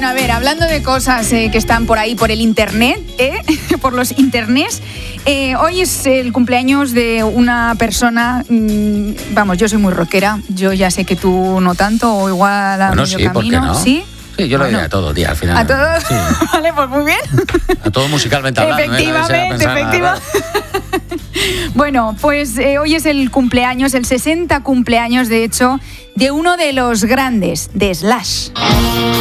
Bueno, a ver, hablando de cosas que están por ahí, por el internet, por los internets, hoy es el cumpleaños de una persona, vamos, yo soy muy rockera, yo ya sé que tú no tanto, o igual a medio camino. ¿Por qué no? ¿Sí? Sí, yo lo diría a todo, tía, al final. ¿A todo? Sí. Vale, pues muy bien. A todo musicalmente hablando. Efectivamente. Bueno, pues hoy es el cumpleaños, el 60 cumpleaños, de hecho, de uno de los grandes, de Slash.